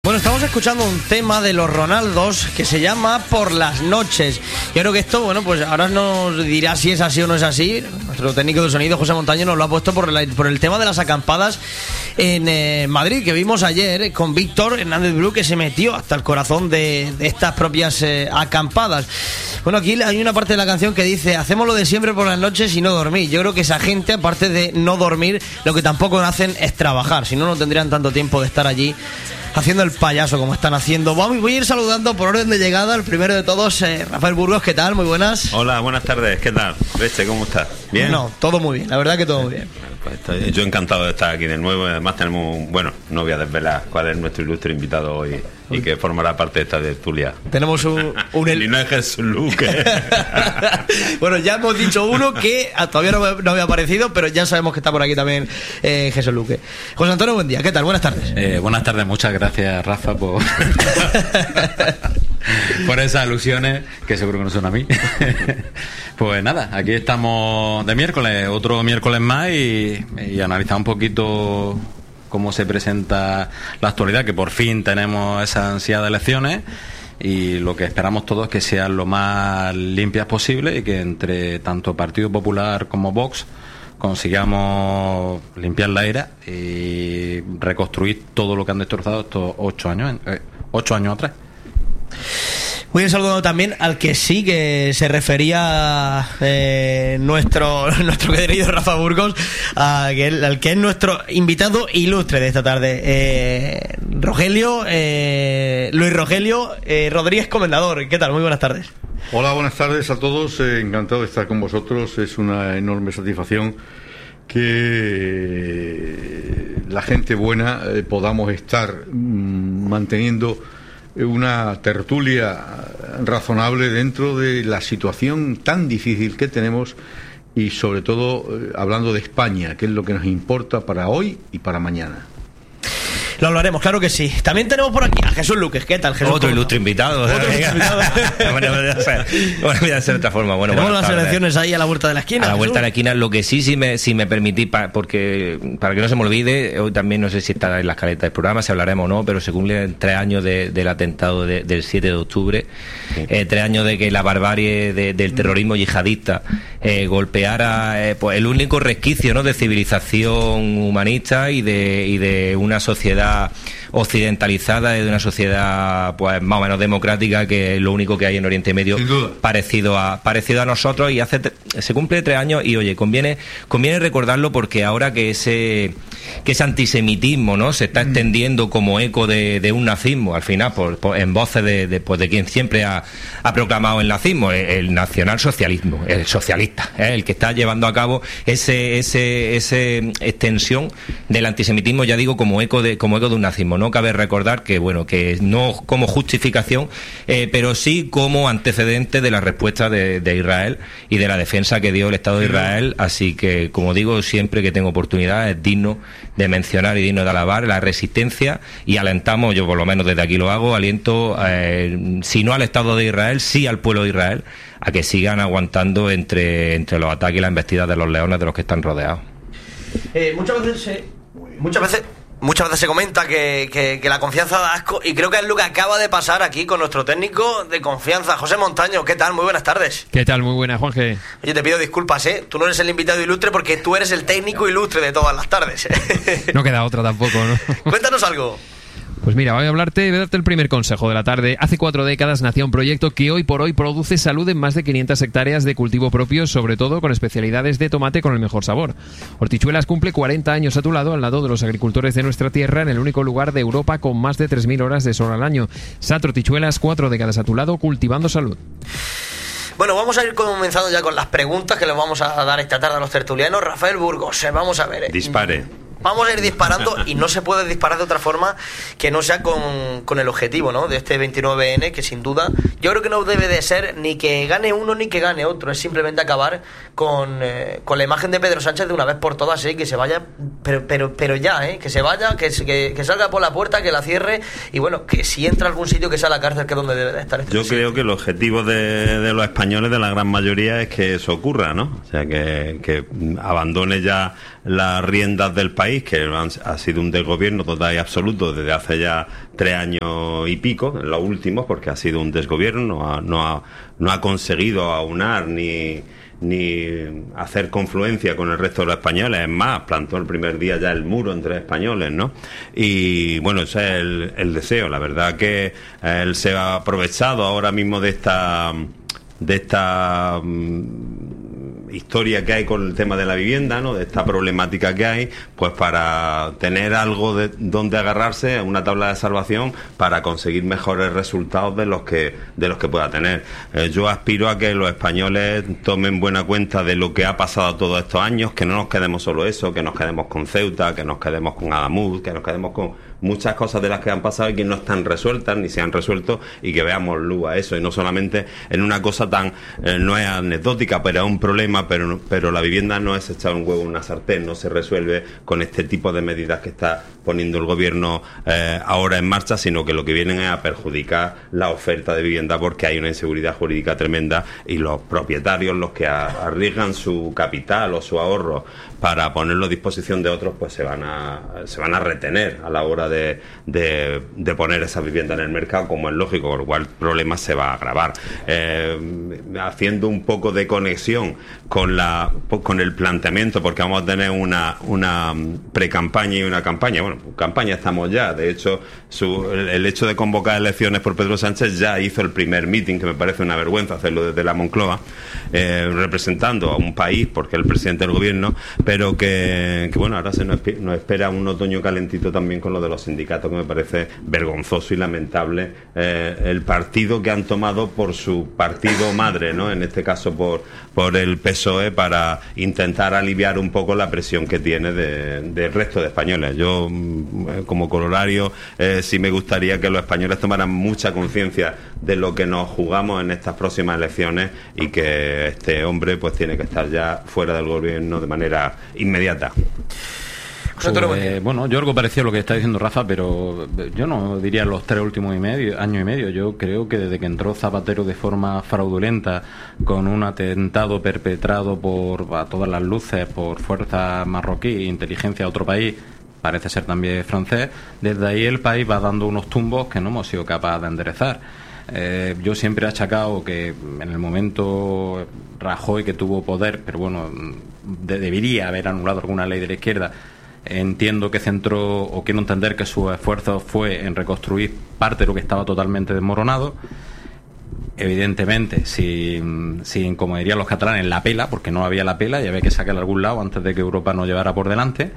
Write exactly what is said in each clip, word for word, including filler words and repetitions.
Bueno, estamos escuchando un tema de los Ronaldos que se llama Por las noches. Yo creo que esto, bueno, pues ahora nos dirá si es así o no es así. Nuestro técnico de sonido, José Montaño, nos lo ha puesto por, la, por el tema de las acampadas en eh, Madrid, que vimos ayer con Víctor Hernández Bru, que se metió hasta el corazón de, de estas propias eh, acampadas. Bueno, aquí hay una parte de la canción que dice: hacemos lo de siempre por las noches y no dormir. Yo creo que esa gente, aparte de no dormir, lo que tampoco hacen es trabajar. Si no, no tendrían tanto tiempo de estar allí haciendo el payaso como están haciendo. Vamos, voy a ir saludando por orden de llegada. El primero de todos, eh, Rafael Burgos, ¿qué tal? Muy buenas. Hola, buenas tardes, ¿qué tal? Leche, ¿cómo estás? ¿Bien? No, todo muy bien, la verdad que todo muy bien. Pues estoy, yo encantado de estar aquí de nuevo. Además tenemos, un, bueno, no voy a desvelar cuál es nuestro ilustre invitado hoy y que formará parte de esta tertulia. Tenemos un... un el... Y no es Jesús Luque. Bueno, ya hemos dicho uno que todavía no, no había aparecido, pero ya sabemos que está por aquí también eh, Jesús Luque. José Antonio, buen día, ¿qué tal? Buenas tardes. Eh, buenas tardes, muchas gracias, Rafa, por... por esas alusiones que seguro que no son a mí. Pues nada, aquí estamos de miércoles, otro miércoles más y, y analizar un poquito cómo se presenta la actualidad, que por fin tenemos esas ansiadas elecciones y lo que esperamos todos es que sean lo más limpias posible y que entre tanto Partido Popular como Vox consigamos limpiar la era y reconstruir todo lo que han destrozado estos ocho años, eh, ocho años atrás. Muy bien, saludando también al que sí que se refería eh, nuestro nuestro querido Rafa Burgos, a, que, al que es nuestro invitado ilustre de esta tarde, eh, Rogelio, eh, Luis Rogelio eh, Rodríguez Comendador. ¿Qué tal? Muy buenas tardes. Hola, buenas tardes a todos, eh, encantado de estar con vosotros, es una enorme satisfacción que la gente buena eh, podamos estar mmm, manteniendo una tertulia razonable dentro de la situación tan difícil que tenemos y sobre todo eh, hablando de España, que es lo que nos importa para hoy y para mañana. Lo hablaremos, claro que sí. También tenemos por aquí a Jesús Luque. ¿Qué tal, Jesús? Otro ilustre invitado. Otro ilustre invitado. Bueno, voy a hacer, bueno, voy a hacer de otra forma. Bueno, tenemos las tardes. elecciones ahí a la vuelta de la esquina. A la Jesús. vuelta de la esquina, lo que sí, si me, si me permitís, pa, porque para que no se me olvide, hoy también no sé si estará en la escaleta del programa, si hablaremos o no, pero se cumplen tres años de, del atentado de, del siete de octubre, sí. eh, tres años de que la barbarie de, del terrorismo yihadista eh, golpeara eh, pues el único resquicio, ¿no?, de civilización humanista y de, y de una sociedad occidentalizada, de una sociedad pues más o menos democrática, que es lo único que hay en Oriente Medio parecido a parecido a nosotros, y hace se cumple tres años y oye, conviene conviene recordarlo, porque ahora que ese que ese antisemitismo, ¿no?, se está extendiendo como eco de, de un nazismo, al final por, por, en voces de, de, pues, de quien siempre ha, ha proclamado el nazismo, el, el nacionalsocialismo, el socialista, ¿eh?, el que está llevando a cabo ese ese ese extensión del antisemitismo, ya digo, como eco de como eco de un nazismo. No cabe recordar que, bueno, que no como justificación, eh, pero sí como antecedente de la respuesta de, de Israel y de la defensa que dio el Estado de Israel. Así que, como digo, siempre que tengo oportunidad es digno de mencionar y digno de alabar la resistencia, y alentamos, yo por lo menos desde aquí lo hago, aliento, eh, si no al Estado de Israel, sí al pueblo de Israel, a que sigan aguantando entre, entre los ataques y las embestidas de los leones de los que están rodeados. Eh, muchas veces se... Muchas veces... Muchas veces se comenta que, que, que la confianza da asco, y creo que es lo que acaba de pasar aquí con nuestro técnico de confianza, José Montaño. ¿Qué tal? Muy buenas tardes. ¿Qué tal? Muy buenas, Juanje. Oye, te pido disculpas, ¿eh? Tú no eres el invitado ilustre porque tú eres el técnico ilustre de todas las tardes. No queda otra tampoco, ¿no? Cuéntanos algo. Pues mira, voy a hablarte, voy a darte el primer consejo de la tarde. Hace cuatro décadas nació un proyecto que hoy por hoy produce salud en más de quinientas hectáreas de cultivo propio, sobre todo con especialidades de tomate con el mejor sabor. Hortichuelas cumple cuarenta años a tu lado, al lado de los agricultores de nuestra tierra, en el único lugar de Europa con más de tres mil horas de sol al año. Sat Hortichuelas, cuatro décadas a tu lado, cultivando salud. Bueno, vamos a ir comenzando ya con las preguntas que les vamos a dar esta tarde a los tertulianos. Rafael Burgos, vamos a ver. ¿eh? Dispare. Vamos a ir disparando, y no se puede disparar de otra forma que no sea con, con el objetivo, ¿no?, de este veintinueve ene, que sin duda yo creo que no debe de ser ni que gane uno ni que gane otro, es simplemente acabar con, eh, con la imagen de Pedro Sánchez de una vez por todas, ¿eh? Que se vaya, pero pero pero ya, ¿eh? Que se vaya, que, que, que salga por la puerta, que la cierre, y bueno, que si entra a algún sitio que sea la cárcel, que es donde debe de estar. Este yo sitio. creo que el objetivo de, de los españoles, de la gran mayoría, es que eso ocurra, ¿no? O sea, que, que abandone ya las riendas del país, que han, ha sido un desgobierno total y absoluto desde hace ya tres años y pico, en los últimos, porque ha sido un desgobierno, no ha, no ha, no ha conseguido aunar ni ni hacer confluencia con el resto de los españoles. Es más, plantó el primer día ya el muro entre españoles, ¿no? Y bueno, ese es el, el deseo. La verdad que él se ha aprovechado ahora mismo de esta de esta um, historia que hay con el tema de la vivienda, ¿no? De esta problemática que hay, pues para tener algo de donde agarrarse, una tabla de salvación para conseguir mejores resultados de los que de los que pueda tener. Eh, yo aspiro a que los españoles tomen buena cuenta de lo que ha pasado todos estos años, que no nos quedemos solo eso, que nos quedemos con Ceuta, que nos quedemos con Adamuz, que nos quedemos con muchas cosas de las que han pasado y que no están resueltas ni se han resuelto, y que veamos luz a eso, y no solamente en una cosa tan, eh, no es anecdótica, pero es un problema, pero, pero la vivienda no es echar un huevo en una sartén, no se resuelve con este tipo de medidas que está poniendo el gobierno eh, ahora en marcha, sino que lo que vienen es a perjudicar la oferta de vivienda, porque hay una inseguridad jurídica tremenda y los propietarios, los que a, arriesgan su capital o su ahorro para ponerlo a disposición de otros, pues se van a se van a retener a la hora de, de, de poner esa vivienda en el mercado, como es lógico, con lo cual el problema se va a agravar. Eh, haciendo un poco de conexión con la con el planteamiento, porque vamos a tener una, una pre-campaña y una campaña. Bueno, campaña estamos ya, de hecho, su, el, el hecho de convocar elecciones por Pedro Sánchez ya hizo el primer meeting, que me parece una vergüenza hacerlo desde la Moncloa, eh, representando a un país, porque es el presidente del gobierno, pero que, que bueno, ahora se nos, nos espera un otoño calentito también con lo de los sindicatos, que me parece vergonzoso y lamentable eh, el partido que han tomado por su partido madre, ¿no? En este caso por, por el P S O E, para intentar aliviar un poco la presión que tiene de, del resto de españoles. Yo, como corolario, eh, sí me gustaría que los españoles tomaran mucha conciencia de lo que nos jugamos en estas próximas elecciones, y que este hombre pues tiene que estar ya fuera del gobierno de manera inmediata. Pues, bueno, yo algo parecido a lo que está diciendo Rafa, pero yo no diría los tres últimos y medio, años y medio. Yo creo que desde que entró Zapatero de forma fraudulenta, con un atentado perpetrado por, a todas las luces, por fuerzas marroquí, inteligencia de otro país, parece ser también francés, desde ahí el país va dando unos tumbos que no hemos sido capaces de enderezar. Eh, yo siempre he achacado que en el momento Rajoy, que tuvo poder, pero bueno, de, debería haber anulado alguna ley de la izquierda. Entiendo que centró, o quiero entender que su esfuerzo fue en reconstruir parte de lo que estaba totalmente desmoronado. Evidentemente, sin, sin, como dirían los catalanes, la pela, porque no había la pela y había que sacarla a algún lado antes de que Europa nos llevara por delante.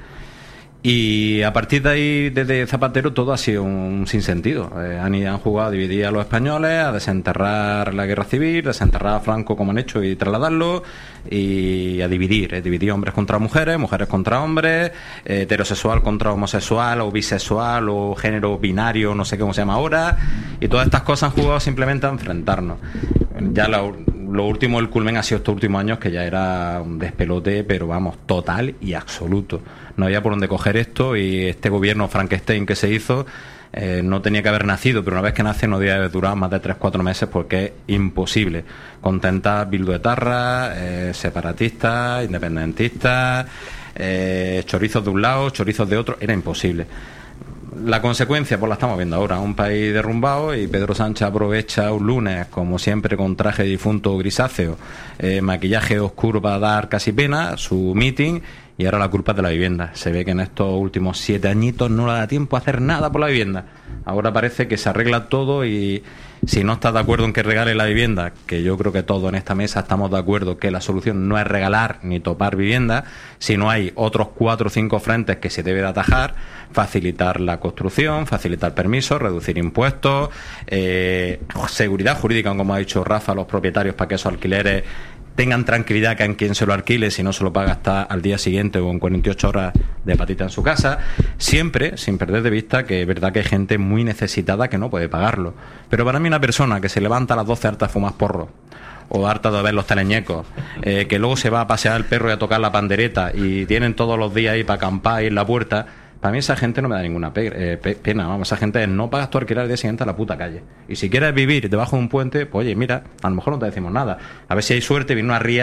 Y a partir de ahí, desde Zapatero, todo ha sido un sinsentido. Eh, han, han jugado a dividir a los españoles, a desenterrar la guerra civil, desenterrar a Franco como han hecho y trasladarlo, y a dividir, eh, dividir hombres contra mujeres, mujeres contra hombres, eh, heterosexual contra homosexual, o bisexual, o género binario, no sé cómo se llama ahora, y todas estas cosas han jugado simplemente a enfrentarnos. Ya lo, lo último, el culmen ha sido estos últimos años, que ya era un despelote, pero vamos, total y absoluto. No había por dónde coger esto, y este gobierno Frankenstein que se hizo eh, no tenía que haber nacido, pero una vez que nace no debe durar más de tres cuatro meses, porque es imposible contentar bilduetarras, eh, separatistas, independentistas, eh, chorizos de un lado, chorizos de otro, era imposible. La consecuencia, pues la estamos viendo ahora, un país derrumbado, y Pedro Sánchez aprovecha un lunes, como siempre, con traje de difunto grisáceo, eh, maquillaje oscuro para dar casi pena, su meeting, y ahora la culpa es de la vivienda. Se ve que en estos últimos siete añitos no le da tiempo a hacer nada por la vivienda. Ahora parece que se arregla todo, y si no estás de acuerdo en que regale la vivienda, que yo creo que todos en esta mesa estamos de acuerdo que la solución no es regalar ni topar vivienda, sino hay otros cuatro o cinco frentes que se debe de atajar: facilitar la construcción, facilitar permisos, reducir impuestos, eh, seguridad jurídica, como ha dicho Rafa, a los propietarios, para que esos alquileres tengan tranquilidad, que en quien se lo alquile, si no se lo paga hasta al día siguiente o en cuarenta y ocho horas de patita en su casa, siempre sin perder de vista que es verdad que hay gente muy necesitada que no puede pagarlo. Pero para mí, una persona que se levanta a las doce harta de fumar porro, o harta de ver los teleñecos, eh, que luego se va a pasear el perro y a tocar la pandereta, y tienen todos los días ahí para acampar ahí en la puerta, para mí esa gente no me da ninguna pe eh, pe pena, vamos, esa gente es: no pagas tu alquiler al día siguiente a la puta calle. Y si quieres vivir debajo de un puente, pues oye, mira, a lo mejor no te decimos nada. A ver si hay suerte, viene una ría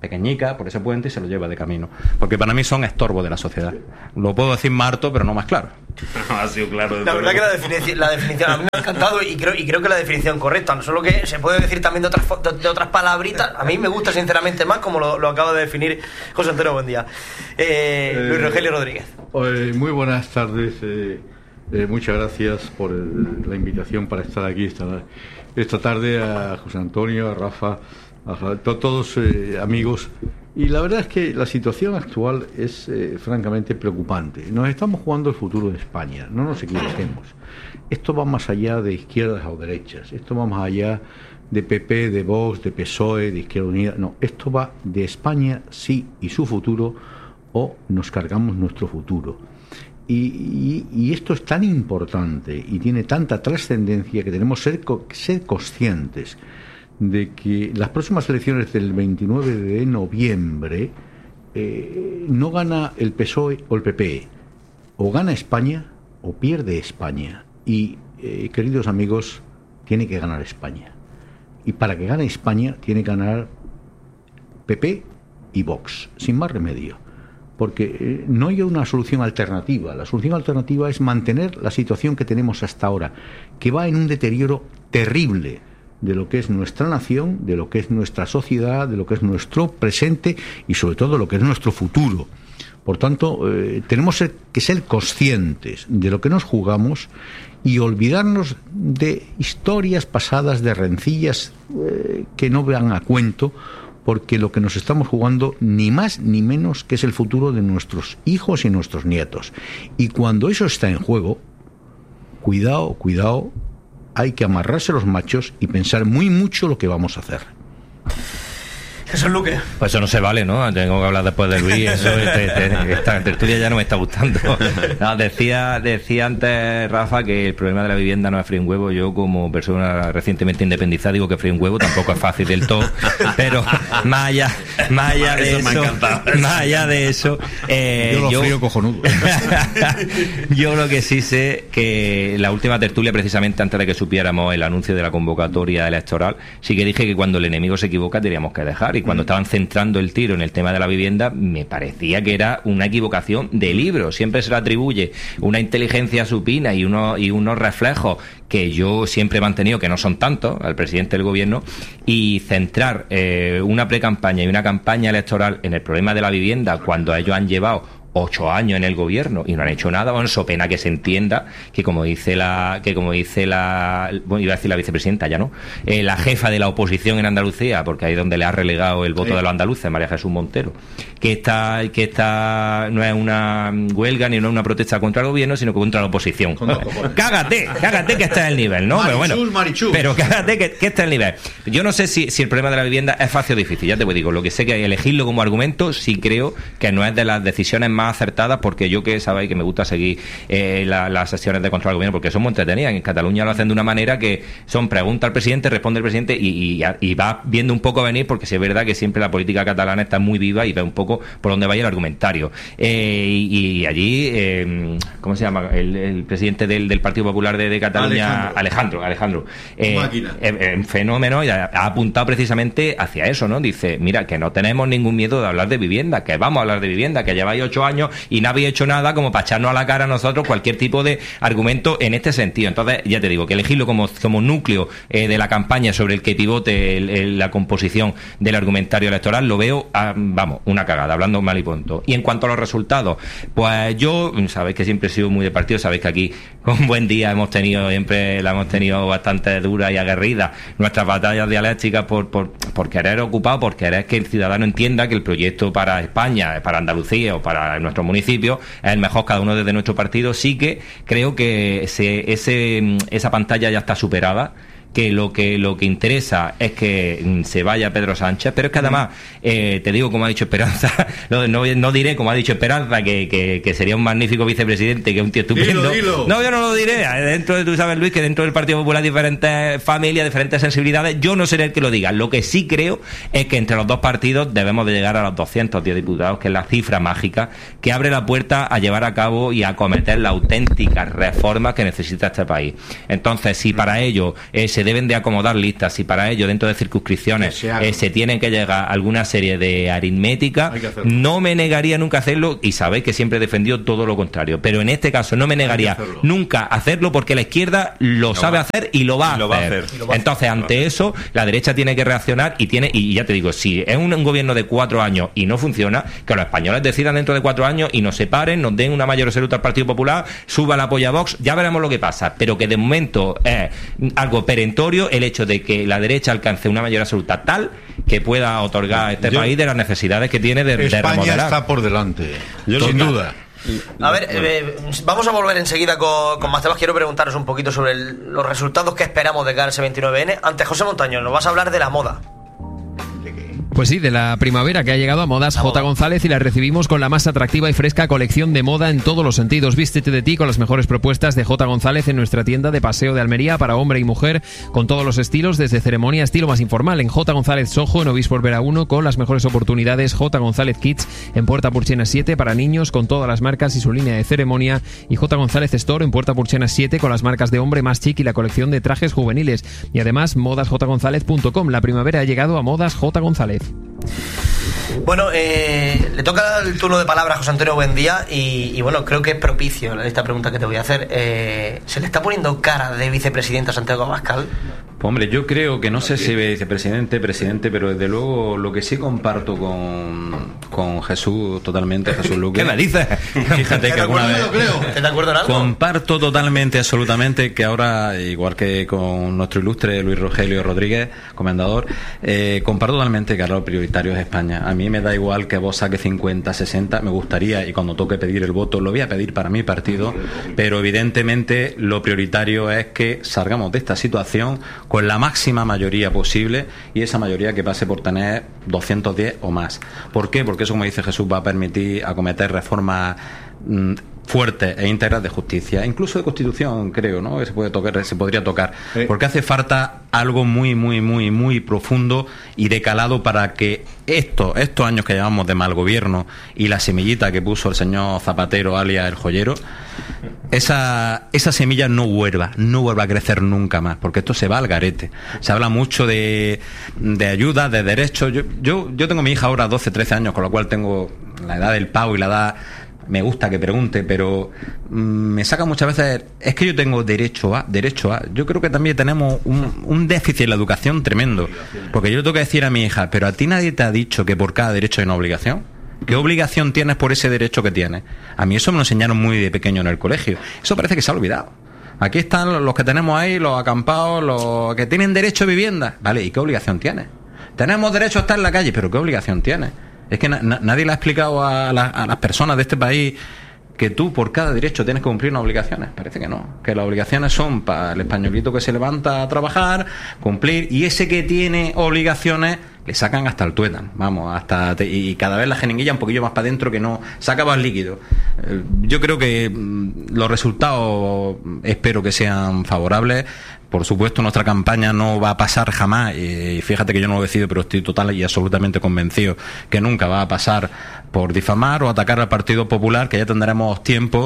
pequeñica por ese puente y se lo lleva de camino. Porque para mí son estorbo de la sociedad. Lo puedo decir más harto, pero no más claro. Ha sido claro. La verdad que la definición, la definición a mí me ha encantado y creo, y creo que la definición correcta, no solo que se puede decir también de otras, de, de otras palabritas. A mí me gusta sinceramente más como lo, lo acaba de definir José Antonio Buendía. Eh, eh, Luis Rogelio Rodríguez. Eh, muy buenas tardes. Eh, eh, muchas gracias por el, la invitación para estar aquí esta, esta tarde, a José Antonio, a Rafa, a, a todos eh, amigos. Y la verdad es que la situación actual es eh, francamente preocupante. Nos estamos jugando el futuro de España, no nos equivoquemos. Esto va más allá de izquierdas o derechas, esto va más allá de P P, de Vox, de P S O E, de Izquierda Unida. No, esto va de España, sí, y su futuro, o nos cargamos nuestro futuro. Y, y, y esto es tan importante y tiene tanta trascendencia que tenemos que ser, ser conscientes de que las próximas elecciones del veintinueve de noviembre eh, no gana el P S O E o el P P, o gana España o pierde España. Y, eh, queridos amigos, tiene que ganar España. Y para que gane España tiene que ganar P P y Vox, sin más remedio. Porque eh, no hay una solución alternativa. La solución alternativa es mantener la situación que tenemos hasta ahora, que va en un deterioro terrible de lo que es nuestra nación, de lo que es nuestra sociedad, de lo que es nuestro presente y sobre todo de lo que es nuestro futuro. Por tanto, eh, tenemos que ser conscientes de lo que nos jugamos y olvidarnos de historias pasadas, de rencillas eh, que no van a cuento, porque lo que nos estamos jugando ni más ni menos que es el futuro de nuestros hijos y nuestros nietos. Y cuando eso está en juego, cuidado, cuidado, hay que amarrarse los machos y pensar muy mucho lo que vamos a hacer. Jesús Luque. Pues eso no se vale, ¿no? Tengo que hablar después de Luis. Eso, te, te, esta tertulia ya no me está gustando. No, decía, decía antes Rafa que el problema de la vivienda no es freír un huevo. Yo, como persona recientemente independizada, digo que freír un huevo tampoco es fácil del todo. Pero más allá, más allá de eso, eso más allá de eso, eh, yo lo yo, frío cojonudo. Yo lo que sí sé que la última tertulia, precisamente antes de que supiéramos el anuncio de la convocatoria electoral, sí que dije que cuando el enemigo se equivoca teníamos que dejar. Y cuando estaban centrando el tiro en el tema de la vivienda, me parecía que era una equivocación de libro. Siempre se le atribuye una inteligencia supina y unos, y unos reflejos que yo siempre he mantenido, que no son tantos, al presidente del gobierno, y centrar eh, una precampaña y una campaña electoral en el problema de la vivienda cuando ellos han llevado ocho años en el gobierno y no han hecho nada. Bueno, so pena que se entienda que como dice la que como dice la bueno, iba a decir la vicepresidenta, ya no, eh, la jefa de la oposición en Andalucía, porque ahí es donde le ha relegado el voto sí. de los andaluces, María Jesús Montero, que esta que esta no es una huelga ni no es una protesta contra el gobierno, sino contra la oposición. cágate, cágate que este es el nivel, ¿no? Marichus, pero bueno, Marichus. pero cágate que, que este es el nivel. Yo no sé si, si el problema de la vivienda es fácil o difícil, ya te voy a digo, lo que sé que elegirlo como argumento sí creo que no es de las decisiones más acertadas, porque yo que sabéis que me gusta seguir eh, la, las sesiones de control al gobierno porque son muy entretenidas. En Cataluña lo hacen de una manera que son pregunta al presidente, responde el presidente y, y, y va viendo un poco venir, porque sí es verdad que siempre la política catalana está muy viva y ve un poco por dónde vaya el argumentario. Eh, y, y allí, eh, ¿cómo se llama? El, el presidente del, del Partido Popular de, de Cataluña, Alejandro, Alejandro, eh, eh, un fenómeno, y ha, ha apuntado precisamente hacia eso, ¿no? Dice, mira, que no tenemos ningún miedo de hablar de vivienda, que vamos a hablar de vivienda, que lleváis ocho años y no habéis hecho nada como para echarnos a la cara a nosotros cualquier tipo de argumento en este sentido. Entonces, ya te digo, que elegirlo como, como núcleo eh, de la campaña sobre el que pivote el, el, la composición del argumentario electoral, lo veo, ah, vamos, una cagada, hablando mal y punto. Y en cuanto a los resultados, pues yo, sabéis que siempre he sido muy de partido, sabéis que aquí con Buen Día hemos tenido, siempre la hemos tenido bastante dura y aguerrida, nuestras batallas dialécticas por, por, por querer ocupar, por querer que el ciudadano entienda que el proyecto para España, para Andalucía o para nuestro municipio es el mejor, cada uno desde nuestro partido. Sí que creo que ese, ese, esa pantalla ya está superada, que lo que lo que interesa es que se vaya Pedro Sánchez, pero es que además eh, te digo, como ha dicho Esperanza, no, no, no diré como ha dicho Esperanza que, que, que sería un magnífico vicepresidente, que es un tío estupendo. Dilo, dilo. No, yo no lo diré. Dentro de, tú sabes, Luis, que dentro del Partido Popular hay diferentes familias, diferentes sensibilidades. Yo no seré el que lo diga. Lo que sí creo es que entre los dos partidos debemos de llegar a los doscientos diez diputados, que es la cifra mágica que abre la puerta a llevar a cabo y a acometer las auténticas reformas que necesita este país. Entonces, si para ello eh, se se deben de acomodar listas y para ello dentro de circunscripciones se, eh, se tienen que llegar a alguna serie de aritmética, no me negaría nunca a hacerlo, y sabéis que siempre he defendido todo lo contrario, pero en este caso no me negaría nunca a hacerlo porque la izquierda lo, lo sabe va. hacer y lo va, y a, lo hacer. va a hacer. Entonces, ante eso, la derecha tiene que reaccionar y tiene, y ya te digo, si es un, un gobierno de cuatro años y no funciona, que los españoles decidan dentro de cuatro años y nos separen, nos den una mayor absoluta al Partido Popular, suba la polla a Vox, ya veremos lo que pasa, pero que de momento es algo perentorio el hecho de que la derecha alcance una mayor absoluta tal que pueda otorgar a este Yo, país de las necesidades que tiene de, España de remodelar. Está por delante, Yo sin duda. A ver, eh, vamos a volver enseguida con, con más temas. Quiero preguntaros un poquito sobre el, los resultados que esperamos de cara al ese veintinueve ene. Antes, José Montaño, nos vas a hablar de la moda. Pues sí, de la primavera que ha llegado a Modas J. González, y la recibimos con la más atractiva y fresca colección de moda en todos los sentidos. Vístete de ti con las mejores propuestas de J. González en nuestra tienda de Paseo de Almería para hombre y mujer, con todos los estilos, desde ceremonia a estilo más informal. En J. González Sojo, en Obispo Vera uno, con las mejores oportunidades. J. González Kids en Puerta Purchena siete para niños, con todas las marcas y su línea de ceremonia. Y J. González Store en Puerta Purchena siete con las marcas de hombre más chic y la colección de trajes juveniles. Y además, modas j gonzález punto com. La primavera ha llegado a Modas J. González. Bueno, eh, le toca el turno de palabra a José Antonio Buendía y, y bueno, creo que es propicio esta pregunta que te voy a hacer. Eh, ¿Se le está poniendo cara de vicepresidente a Santiago Abascal? Pues hombre, yo creo que no sé si vicepresidente, presidente, pero desde luego lo que sí comparto con, con Jesús totalmente, Jesús Luque. ¿Qué me dices? Fíjate que alguna vez... ¿Estás de acuerdo en algo? Comparto totalmente, absolutamente, que ahora, igual que con nuestro ilustre Luis Rogelio Rodríguez, comendador, eh, comparto totalmente que ahora lo prioritario es España. A mí me da igual que vos saque cincuenta, sesenta, me gustaría, y cuando toque pedir el voto, lo voy a pedir para mi partido, pero evidentemente lo prioritario es que salgamos de esta situación con la máxima mayoría posible, y esa mayoría que pase por tener doscientos diez o más. ¿Por qué? Porque eso, como dice Jesús, va a permitir acometer reformas mmm, fuertes e íntegras de justicia, incluso de constitución, creo, ¿no? Que se puede tocar, se podría tocar, ¿Eh? porque hace falta algo muy, muy, muy, muy profundo y de calado para que estos, estos años que llevamos de mal gobierno y la semillita que puso el señor Zapatero, alias el joyero, esa, esa semilla no vuelva, no vuelva a crecer nunca más, porque esto se va al garete. Se habla mucho de, de ayuda, de derechos. Yo, yo, yo tengo mi hija ahora doce, trece años, con lo cual tengo la edad del pavo y la edad... Me gusta que pregunte, pero mmm, me saca muchas veces, es que yo tengo derecho a, derecho a. Yo creo que también tenemos un, un déficit en la educación tremendo, porque yo le tengo que decir a mi hija, pero a ti nadie te ha dicho que por cada derecho hay una obligación. ¿Qué obligación tienes por ese derecho que tienes? A mí eso me lo enseñaron muy de pequeño en el colegio. Eso parece que se ha olvidado. Aquí están los que tenemos ahí, los acampados, los que tienen derecho a vivienda. Vale, ¿y qué obligación tienes? Tenemos derecho a estar en la calle, pero ¿qué obligación tienes? Es que na- nadie le ha explicado a, la, a las personas de este país que tú por cada derecho tienes que cumplir unas obligaciones. Parece que no, que las obligaciones son para el españolito que se levanta a trabajar, cumplir, y ese que tiene obligaciones le sacan hasta el tuétano, vamos, hasta te, y cada vez la jeringuilla un poquillo más para adentro, que no saca más líquido. Eh, yo creo que mm, los resultados espero que sean favorables. Por supuesto, nuestra campaña no va a pasar jamás, y fíjate que yo no lo decido, pero estoy total y absolutamente convencido que nunca va a pasar por difamar o atacar al Partido Popular, que ya tendremos tiempo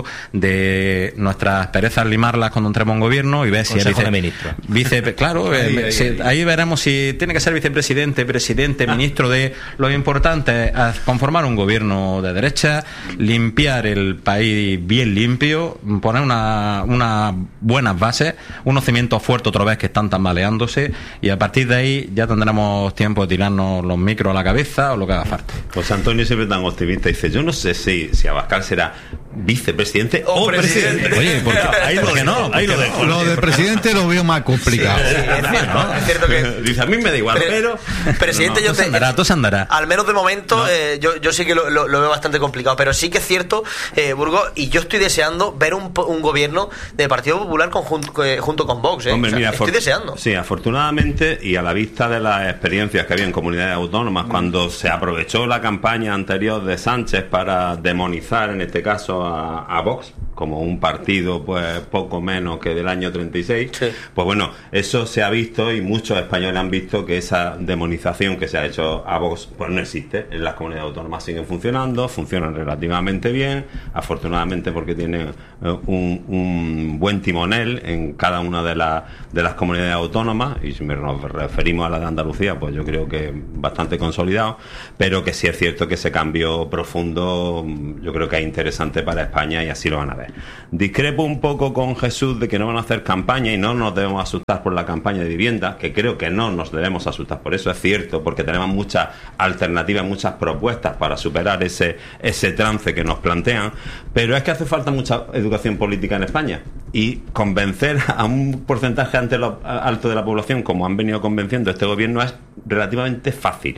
de nuestras perezas limarlas cuando entremos en gobierno y ver si es vice, vice claro, ahí, eh, ahí, si, ahí. ahí veremos si tiene que ser vicepresidente, presidente, ah. ministro de... Lo importante es conformar un gobierno de derecha, limpiar el país bien limpio, poner una, una buenas bases, unos cimientos fuertes otra vez que están tambaleándose, y a partir de ahí ya tendremos tiempo de tirarnos los micros a la cabeza o lo que haga falta. José Antonio siempre tan optimista, dice, yo no sé si, si Abascal será vicepresidente o, o presidente. presidente. Oye, porque ahí lo, no, ahí lo dejo. Lo de presidente lo veo más complicado. Sí, es, cierto, ¿no? Es cierto que dice, a mí me da igual, pero, pero presidente no, no, yo te, andará, todo se andará. Al menos de momento no. eh, yo, yo sí que lo, lo, lo veo bastante complicado, pero sí que es cierto, eh, Burgos, y yo estoy deseando ver un, un gobierno del Partido Popular conjunto, eh, junto con Vox, eh. Hombre, o sea, mira, estoy deseando. Sí, afortunadamente, y a la vista de las experiencias que había en comunidades autónomas, mm. cuando se aprovechó la campaña anterior de Sánchez para demonizar, en este caso, a, a Vox como un partido pues poco menos que del año treinta y seis, sí. Pues bueno, eso se ha visto y muchos españoles han visto que esa demonización que se ha hecho a Vox pues no existe. En las comunidades autónomas siguen funcionando, funcionan relativamente bien, afortunadamente porque tienen eh, un, un buen timonel en cada una de, la, de las comunidades autónomas, y si nos referimos a la de Andalucía, pues yo creo que bastante consolidado, pero que sí es cierto que ese cambio profundo yo creo que es interesante para España y así lo van a ver. Discrepo un poco con Jesús de que no van a hacer campaña y no nos debemos asustar por la campaña de vivienda, que creo que no nos debemos asustar por eso, es cierto, porque tenemos muchas alternativas, muchas propuestas para superar ese, ese trance que nos plantean, pero es que hace falta mucha educación política en España y convencer a un porcentaje alto de la población, como han venido convenciendo este gobierno, es relativamente fácil.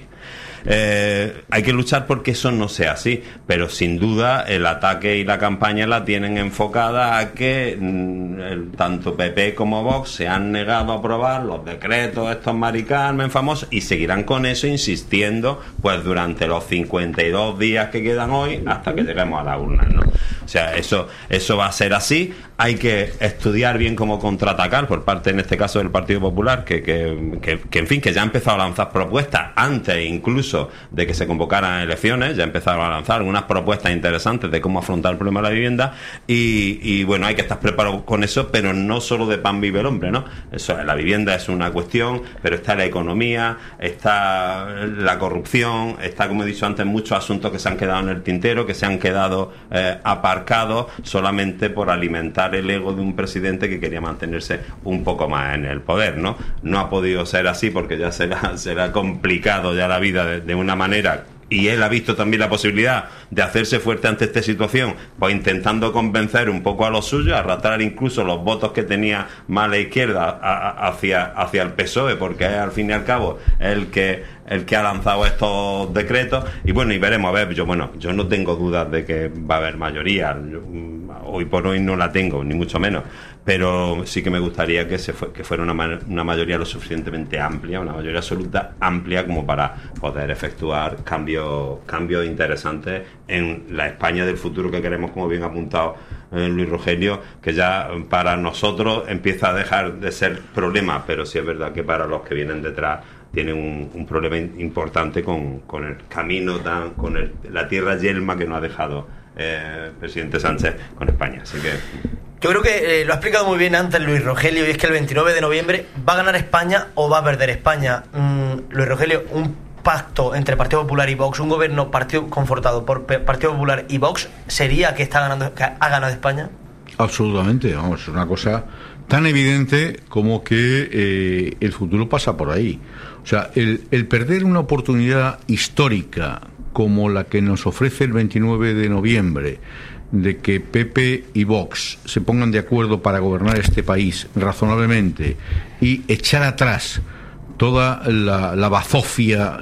Eh, hay que luchar porque eso no sea así, pero sin duda el ataque y la campaña la tienen enfocada a que mm, el, tanto P P como Vox se han negado a aprobar los decretos estos Mari Carmen famosos y seguirán con eso insistiendo pues durante los cincuenta y dos días que quedan hoy hasta que lleguemos a la urna, ¿no? O sea, eso, eso va a ser así. Hay que estudiar bien cómo contraatacar por parte, en este caso, del Partido Popular, que, que, que, que en fin, que ya ha empezado a lanzar propuestas antes incluso de que se convocaran elecciones, ya empezaron a lanzar unas propuestas interesantes de cómo afrontar el problema de la vivienda y, y bueno, hay que estar preparado con eso, pero no solo de pan vive el hombre, ¿no? Eso, la vivienda es una cuestión, pero está la economía, está la corrupción, está, como he dicho antes, muchos asuntos que se han quedado en el tintero, que se han quedado eh, aparcados solamente por alimentar el ego de un presidente que quería mantenerse un poco más en el poder, ¿no? No ha podido ser así porque ya será, será complicado ya la vida de, de una manera, y él ha visto también la posibilidad de hacerse fuerte ante esta situación, pues intentando convencer un poco a los suyos, arrastrar incluso los votos que tenía más a la izquierda a, a, hacia, hacia el P S O E, porque es al fin y al cabo el que el que ha lanzado estos decretos, y bueno, y veremos, a ver, yo bueno, yo no tengo dudas de que va a haber mayoría, yo, hoy por hoy no la tengo, ni mucho menos, pero sí que me gustaría que se fue, que fuera una, una mayoría lo suficientemente amplia, una mayoría absoluta amplia como para poder efectuar cambios cambios interesantes en la España del futuro que queremos, como bien ha apuntado eh, Luis Rogelio, que ya para nosotros empieza a dejar de ser problema, pero sí es verdad que para los que vienen detrás tiene un, un problema importante con, con el camino tan, con el, la tierra yelma que nos ha dejado eh, el presidente Sánchez con España. Así que yo creo que eh, lo ha explicado muy bien antes Luis Rogelio, y es que el veintinueve de noviembre va a ganar España o va a perder España. Mm, Luis Rogelio, un pacto entre Partido Popular y Vox, un gobierno partido confortado por Partido Popular y Vox, ¿sería que está ganando, que ha ganado España? Absolutamente, vamos, es una cosa tan evidente como que eh, el futuro pasa por ahí. O sea, el, el perder una oportunidad histórica como la que nos ofrece el veintinueve de noviembre, de que P P y Vox se pongan de acuerdo para gobernar este país razonablemente y echar atrás toda la, la bazofia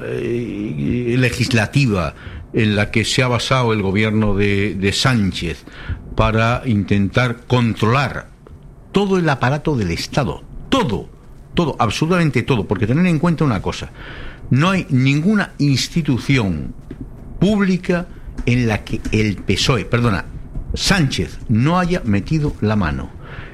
eh, legislativa en la que se ha basado el gobierno de, de Sánchez para intentar controlar todo el aparato del Estado, todo, todo, absolutamente todo, porque tener en cuenta una cosa, no hay ninguna institución pública en la que el P S O E, perdona, Sánchez no haya metido la mano.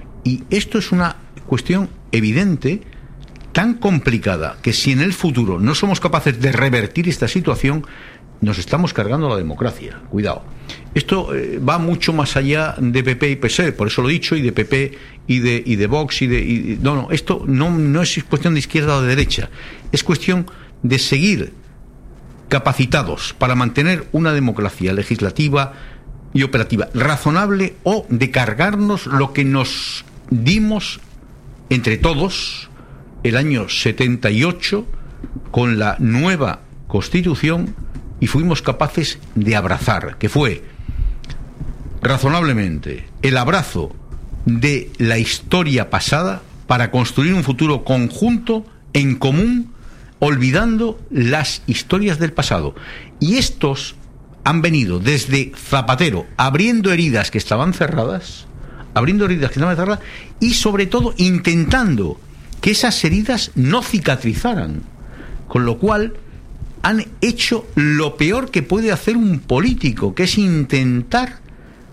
Y esto es una cuestión evidente, tan complicada, que si en el futuro no somos capaces de revertir esta situación, nos estamos cargando la democracia. Cuidado. Esto eh, va mucho más allá de P P y P S O E, por eso lo he dicho, y de P P y de, y de Vox y de... Y, no, no, esto no, no es cuestión de izquierda o de derecha, es cuestión de seguir capacitados para mantener una democracia legislativa y operativa razonable, o de cargarnos lo que nos dimos entre todos el año setenta y ocho con la nueva Constitución y fuimos capaces de abrazar, que fue razonablemente el abrazo de la historia pasada para construir un futuro conjunto, en común, olvidando las historias del pasado. Y estos han venido desde Zapatero abriendo heridas que estaban cerradas, abriendo heridas que estaban cerradas, y sobre todo intentando que esas heridas no cicatrizaran, con lo cual han hecho lo peor que puede hacer un político, que es intentar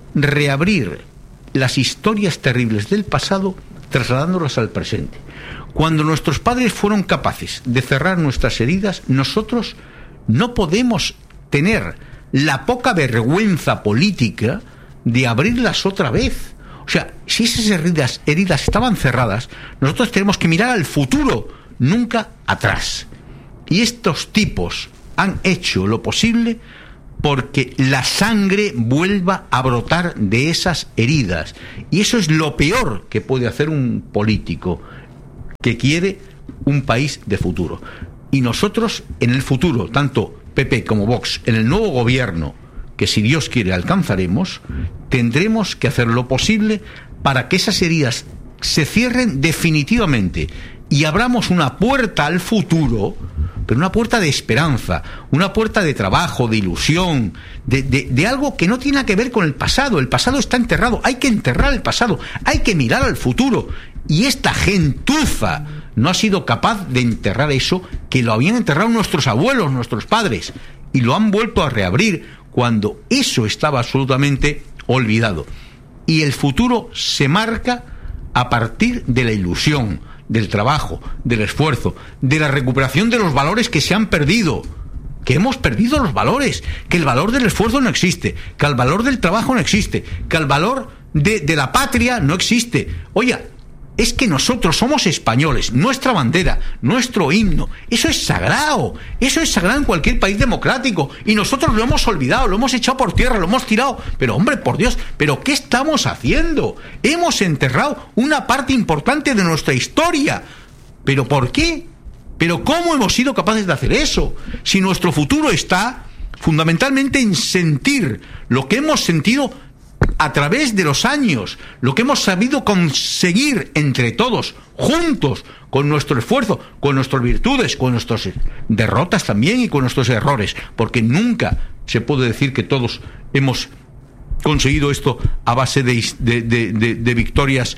reabrir las historias terribles del pasado trasladándolas al presente. Cuando nuestros padres fueron capaces de cerrar nuestras heridas, nosotros no podemos tener la poca vergüenza política de abrirlas otra vez. O sea, si esas heridas, heridas estaban cerradas, nosotros tenemos que mirar al futuro, nunca atrás. Y estos tipos han hecho lo posible porque la sangre vuelva a brotar de esas heridas. Y eso es lo peor que puede hacer un político que quiere un país de futuro. Y nosotros, en el futuro, tanto P P como Vox, en el nuevo gobierno, que si Dios quiere alcanzaremos, tendremos que hacer lo posible para que esas heridas se cierren definitivamente y abramos una puerta al futuro, pero una puerta de esperanza, una puerta de trabajo, de ilusión, de, de, de algo que no tiene que ver con el pasado. El pasado está enterrado, hay que enterrar el pasado, hay que mirar al futuro. Y esta gentuza no ha sido capaz de enterrar eso que lo habían enterrado nuestros abuelos, nuestros padres, y lo han vuelto a reabrir cuando eso estaba absolutamente olvidado. Y el futuro se marca a partir de la ilusión, del trabajo, del esfuerzo, de la recuperación de los valores que se han perdido, que hemos perdido los valores, que el valor del esfuerzo no existe, que el valor del trabajo no existe, que el valor de, de la patria no existe. Oye, es que nosotros somos españoles, nuestra bandera, nuestro himno, eso es sagrado, eso es sagrado en cualquier país democrático, y nosotros lo hemos olvidado, lo hemos echado por tierra, lo hemos tirado, pero hombre, por Dios, ¿pero qué estamos haciendo? Hemos enterrado una parte importante de nuestra historia, ¿pero por qué? ¿Pero cómo hemos sido capaces de hacer eso? Si nuestro futuro está fundamentalmente en sentir lo que hemos sentido a través de los años, lo que hemos sabido conseguir entre todos, juntos, con nuestro esfuerzo, con nuestras virtudes, con nuestras derrotas también y con nuestros errores, porque nunca se puede decir que todos hemos conseguido esto a base de, de, de, de, de victorias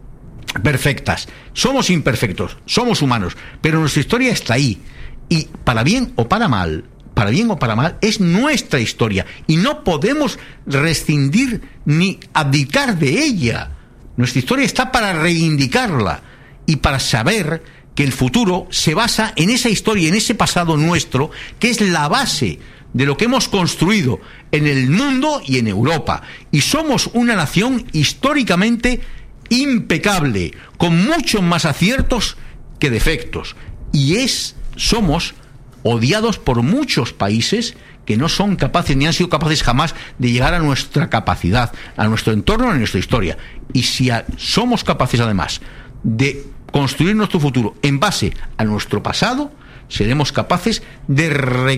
perfectas. Somos imperfectos, somos humanos, pero nuestra historia está ahí, y para bien o para mal, para bien o para mal, es nuestra historia y no podemos rescindir ni abdicar de ella. Nuestra historia está para reivindicarla y para saber que el futuro se basa en esa historia, en ese pasado nuestro, que es la base de lo que hemos construido en el mundo y en Europa. Y somos una nación históricamente impecable, con muchos más aciertos que defectos. Y es, somos odiados por muchos países que no son capaces, ni han sido capaces jamás de llegar a nuestra capacidad, a nuestro entorno, a nuestra historia. Y si a, somos capaces además de construir nuestro futuro en base a nuestro pasado, seremos capaces de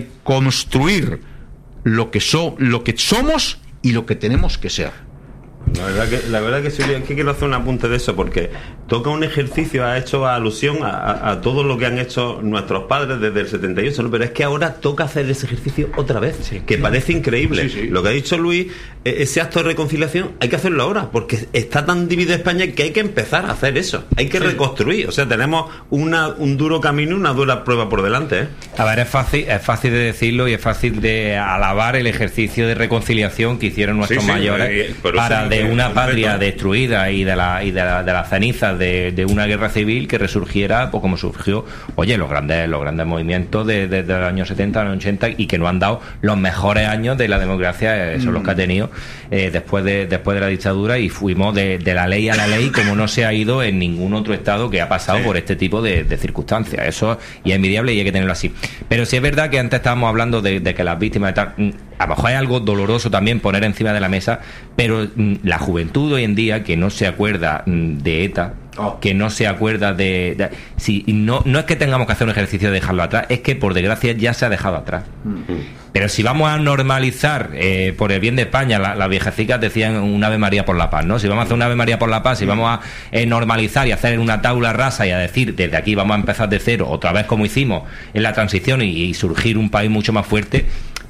reconstruir lo que, so, lo que somos y lo que tenemos que ser. La verdad que, la verdad que sí, es que quiero hacer un apunte de eso, porque toca un ejercicio, ha hecho alusión a, a, a todo lo que han hecho nuestros padres desde el setenta y ocho, ¿no? Pero es que ahora toca hacer ese ejercicio otra vez, sí, que parece increíble. Sí, sí. Lo que ha dicho Luis, ese acto de reconciliación hay que hacerlo ahora, porque está tan dividida España que hay que empezar a hacer eso, hay que sí. reconstruir. O sea, tenemos una, un duro camino, una dura prueba por delante, ¿eh? A ver, es fácil, es fácil de decirlo y es fácil de alabar el ejercicio de reconciliación que hicieron nuestros sí, sí, mayores eh, para de una patria destruida y de la y de, la, de las cenizas de, de una guerra civil que resurgiera, pues como surgió, oye, los grandes los grandes movimientos de, de, de los años setenta a los ochenta, y que nos han dado los mejores años de la democracia, eh, son mm. los que ha tenido eh, después de después de la dictadura, y fuimos de, de la ley a la ley como no se ha ido en ningún otro estado que ha pasado sí. por este tipo de, de circunstancias. Eso y es envidiable y hay que tenerlo así. Pero sí es verdad que antes estábamos hablando de, de que las víctimas de tal, a lo mejor es algo doloroso también poner encima de la mesa, pero la juventud hoy en día que no se acuerda de ETA, oh. que no se acuerda de, de si no no es que tengamos que hacer un ejercicio de dejarlo atrás, es que por desgracia ya se ha dejado atrás. Mm-hmm. Pero si vamos a normalizar eh, por el bien de España, las la viejecicas decían un Ave María por la paz, ¿no? Si vamos a hacer un Ave María por la paz, si vamos a eh, normalizar y hacer una tabla rasa y a decir desde aquí vamos a empezar de cero, otra vez como hicimos en la transición, y, y surgir un país mucho más fuerte,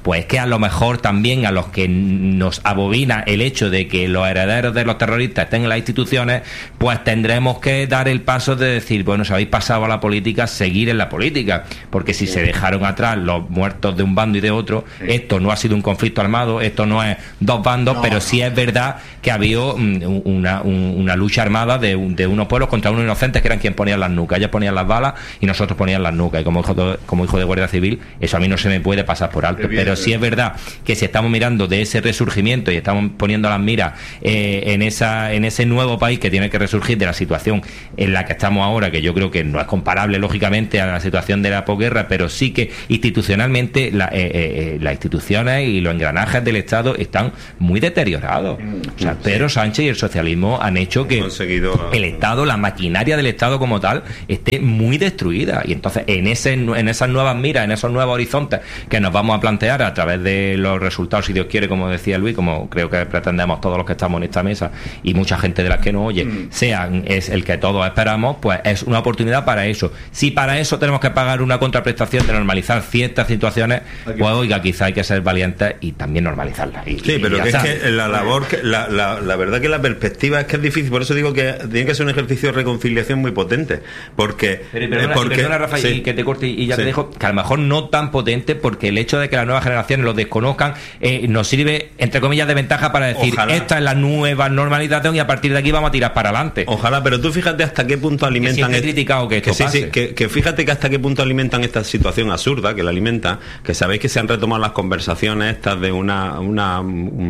pues es que a lo mejor también a los que nos abobina el hecho de que los herederos de los terroristas estén en las instituciones, pues tendremos que dar el paso de decir, bueno, si habéis pasado a la política, seguir en la política, porque si se dejaron atrás los muertos de un bando y de otro, sí. esto no ha sido un conflicto armado, esto no es dos bandos, no, pero sí es verdad que ha habido um, una, un, una lucha armada de, de unos pueblos contra unos inocentes que eran quienes ponían las nucas. Ellos ponían las balas y nosotros ponían las nucas, y como hijo de, como hijo de Guardia Civil, eso a mí no se me puede pasar por alto, bien, pero sí es verdad que si estamos mirando de ese resurgimiento y estamos poniendo las miras eh, en esa en ese nuevo país que tiene que resurgir de la situación en la que estamos ahora, que yo creo que no es comparable lógicamente a la situación de la posguerra, pero sí que institucionalmente la, eh, eh, las instituciones y los engranajes del Estado están muy deteriorados. O sea, Pedro Sánchez y el socialismo han hecho que el Estado, la maquinaria del Estado como tal, esté muy destruida, y entonces en ese en esas nuevas miras, en esos nuevos horizontes que nos vamos a plantear a través de los resultados, si Dios quiere, como decía Luis, como creo que pretendemos todos los que estamos en esta mesa y mucha gente de las que nos oye, mm. sean es el que todos esperamos, pues es una oportunidad para eso. Si para eso tenemos que pagar una contraprestación de normalizar ciertas situaciones, pues oiga, quizá hay que ser valientes y también normalizarlas. Y, sí, y pero que es sabes. que la labor, que, la, la, la verdad que la perspectiva es que es difícil, por eso digo que tiene que ser un ejercicio de reconciliación muy potente, porque... Pero, perdona, eh, porque perdona, Rafa, sí. y que te corte y ya sí. te dejo, que a lo mejor no tan potente, porque el hecho de que las nuevas generaciones lo desconozcan eh, nos sirve, entre comillas, de ventaja para decir, ojalá. Esta es la nueva normalización y a partir de aquí vamos a tirar para adelante. Ojalá, pero tú fíjate hasta qué punto alimentan... Que he criticado que esto que, sí, pase. Sí, que, que fíjate que hasta qué punto alimentan esta situación absurda, que la alimentan, que sabéis que se han retomado las conversaciones estas de una una,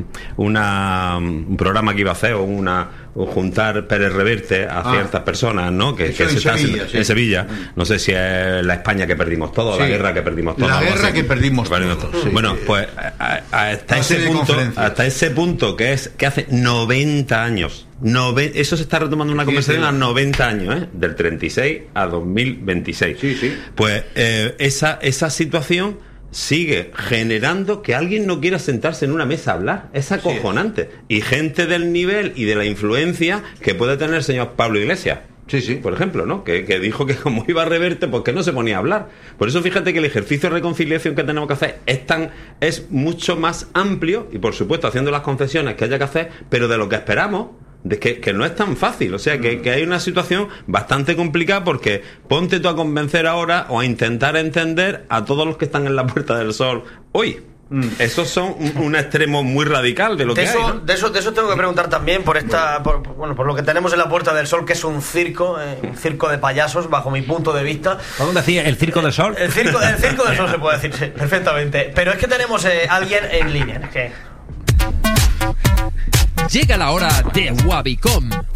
una un programa que iba a hacer o una o juntar Pérez Reverte a ah, ciertas personas, ¿no? Que, que en, se Sevilla, está, sí. en Sevilla, no sé si es la España que perdimos todo, sí. la guerra que perdimos todo. La guerra así. que perdimos, perdimos todo. todo. Sí. Bueno, pues a, a, hasta ese punto, hasta ese punto que es que hace noventa años. Nove, eso se está retomando una conversación sí, sí. a noventa años, ¿eh? Del treinta y seis a dos mil veintiséis. Sí, sí. Pues eh, esa, esa situación sigue generando que alguien no quiera sentarse en una mesa a hablar. Es acojonante. Sí. Y gente del nivel y de la influencia que puede tener el señor Pablo Iglesias. Sí, sí. Por ejemplo, ¿no? Que, que dijo que como iba a Reverte, pues que no se ponía a hablar. Por eso fíjate que el ejercicio de reconciliación que tenemos que hacer es tan, es mucho más amplio y por supuesto haciendo las concesiones que haya que hacer, pero de lo que esperamos, de que, que no es tan fácil, o sea que, que hay una situación bastante complicada, porque ponte tú a convencer ahora o a intentar entender a todos los que están en la Puerta del Sol hoy. Mm. Esos son un, un extremo muy radical de lo de que eso, hay, ¿no? de eso de eso tengo que preguntar también por esta por, bueno por lo que tenemos en la Puerta del Sol, que es un circo eh, un circo de payasos bajo mi punto de vista. ¿Cómo decía? ¿El Circo del Sol? El circo, el circo del Sol se puede decir, sí, perfectamente. Pero es que tenemos eh, alguien en línea. Es que... Llega la hora de Wabicom.